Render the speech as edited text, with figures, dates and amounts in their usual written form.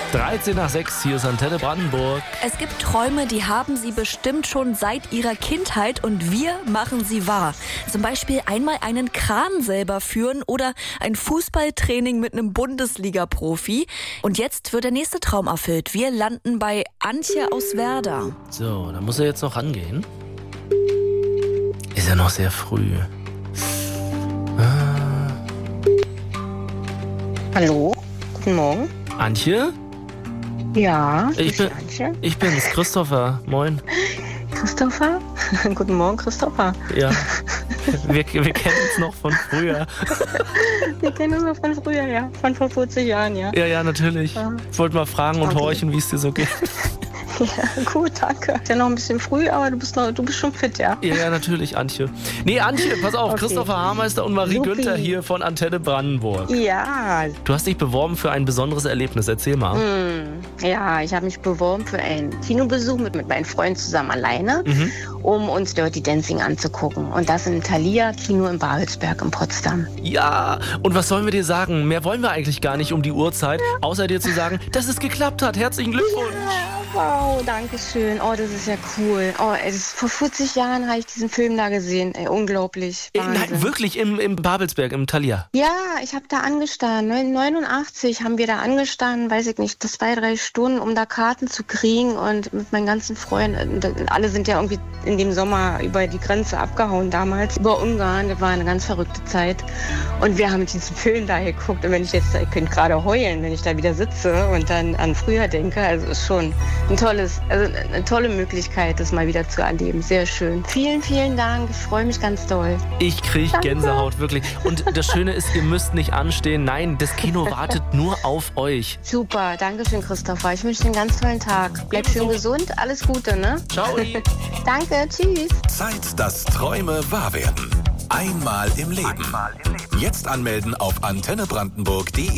13:06, hier ist Antenne Brandenburg. Es gibt Träume, die haben Sie bestimmt schon seit Ihrer Kindheit und wir machen sie wahr. Zum Beispiel einmal einen Kran selber führen oder ein Fußballtraining mit einem Bundesliga-Profi. Und jetzt wird der nächste Traum erfüllt. Wir landen bei Antje aus Werder. So, da muss er jetzt noch rangehen. Ist ja noch sehr früh. Hallo, guten Morgen. Antje? Ja, Antje. Ich bin's, Christopher. Moin. Christopher? Guten Morgen, Christopher. Ja, wir kennen uns noch von früher. Wir kennen uns noch von früher, ja. Von vor 40 Jahren, ja. Ja, natürlich. Ich wollte mal fragen und horchen, wie es dir so geht. Ja, gut, danke. Ist ja noch ein bisschen früh, aber du bist schon fit, ja? Ja, natürlich, Antje. Nee, Antje, pass auf, okay. Christopher Haarmeister und Marie Günther hier von Antenne Brandenburg. Ja. Du hast dich beworben für ein besonderes Erlebnis, erzähl mal. Ja, ich habe mich beworben für einen Kinobesuch mit meinen Freunden zusammen alleine, um uns Dirty Dancing anzugucken. Und das im Thalia Kino in Babelsberg in Potsdam. Ja, und was sollen wir dir sagen? Mehr wollen wir eigentlich gar nicht um die Uhrzeit, außer dir zu sagen, dass es geklappt hat. Herzlichen Glückwunsch. Wow, danke schön. Oh, das ist ja cool. Oh, vor 40 Jahren habe ich diesen Film da gesehen. Unglaublich. Nein, wirklich im Babelsberg, im Thalia? Ja, ich habe da angestanden. 89 haben wir da angestanden, weiß ich nicht, 2-3 Stunden, um da Karten zu kriegen. Und mit meinen ganzen Freunden, alle sind ja irgendwie in dem Sommer über die Grenze abgehauen damals, über Ungarn. Das war eine ganz verrückte Zeit. Und wir haben diesen Film da geguckt. Und ich könnte gerade heulen, wenn ich da wieder sitze und dann an früher denke. Also ist schon eine tolle Möglichkeit, das mal wieder zu erleben. Sehr schön. Vielen, vielen Dank. Ich freue mich ganz doll. Ich kriege Gänsehaut, wirklich. Und das Schöne ist, ihr müsst nicht anstehen. Nein, das Kino wartet nur auf euch. Super. Dankeschön, Christopher. Ich wünsche dir einen ganz tollen Tag. Bleib schön gesund. Alles Gute, ne? Ciao. Danke. Tschüss. Zeit, dass Träume wahr werden. Einmal im Leben. Jetzt anmelden auf antennebrandenburg.de.